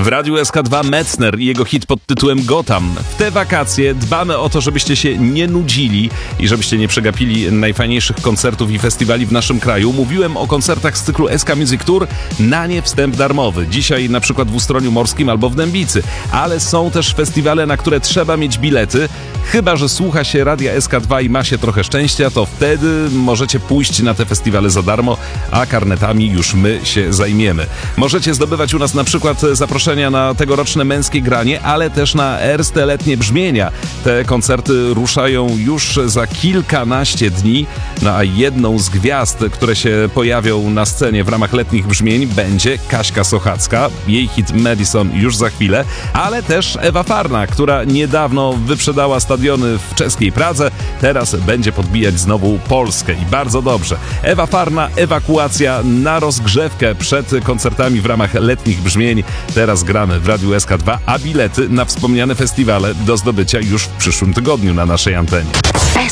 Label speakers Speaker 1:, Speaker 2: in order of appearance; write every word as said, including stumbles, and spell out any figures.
Speaker 1: W Radiu S K dwa Metzner i jego hit pod tytułem Gotham. W te wakacje dbamy o to, żebyście się nie nudzili i żebyście nie przegapili najfajniejszych koncertów i festiwali w naszym kraju. Mówiłem o koncertach z cyklu S K Music Tour, na nie wstęp darmowy. Dzisiaj na przykład w Ustroniu Morskim albo w Dębicy. Ale są też festiwale, na które trzeba mieć bilety. Chyba że słucha się Radia S K dwa i ma się trochę szczęścia, to wtedy możecie pójść na te festiwale za darmo, a karnetami już my się zajmiemy. Możecie zdobywać u nas na przykład zaproszenia na tegoroczne męskie granie, ale też na Erste letnie brzmienia. Te koncerty ruszają już za kilkanaście dni, no a jedną z gwiazd, które się pojawią na scenie w ramach letnich brzmień, będzie Kaśka Sochacka. Jej hit Madison już za chwilę, ale też Ewa Farna, która niedawno wyprzedała stadiony w czeskiej Pradze, teraz będzie podbijać znowu Polskę i bardzo dobrze. Ewa Farna, ewakuacja na rozgrzewkę przed koncertami w ramach letnich brzmień. Teraz gramy w Radiu S K dwa, a bilety na wspomniane festiwale do zdobycia już w przyszłym tygodniu na naszej antenie.